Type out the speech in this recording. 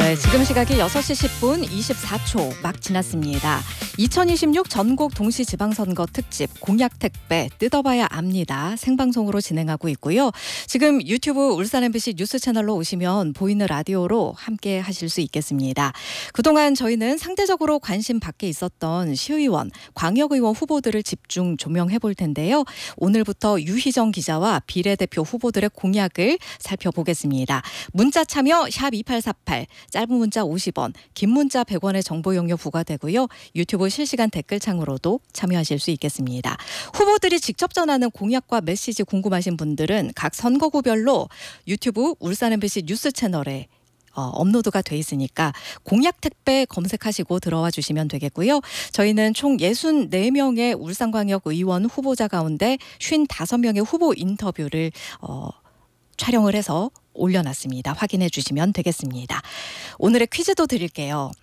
네, 지금 시각이 6시 10분 24초 막 지났습니다. 2026 전국 동시지방선거 특집 공약택배 뜯어봐야 압니다. 생방송으로 진행하고 있고요. 지금 유튜브 울산 MBC 뉴스 채널로 오시면 보이는 라디오로 함께 하실 수 있겠습니다. 그동안 저희는 상대적으로 관심 밖에 있었던 시의원, 광역의원 후보들을 집중 조명해 볼 텐데요. 오늘부터 유희정 기자와 비례대표 후보들의 공약을 살펴보겠습니다. 문자 참여 샵 2848, 짧은 문자 50원, 긴 문자 100원의 정보 용료 부과되고요. 유튜브 실시간 댓글창으로도 참여하실 수 있겠습니다. 후보들이 직접 전하는 공약과 메시지 궁금하신 분들은 각 선거구별로 유튜브 울산 MBC 뉴스 채널에 업로드가 돼 있으니까 공약 택배 검색하시고 들어와 주시면 되겠고요. 저희는 총 64명의 울산광역 의원 후보자 가운데 55명의 후보 인터뷰를 촬영을 해서 올려놨습니다. 확인해 주시면 되겠습니다. 오늘의 퀴즈도 드릴게요.